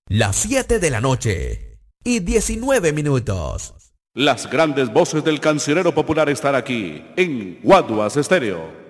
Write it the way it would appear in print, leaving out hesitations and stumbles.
Las 7 de la noche y 19 minutos. Las grandes voces del cancionero popular están aquí en Guaduas Estéreo.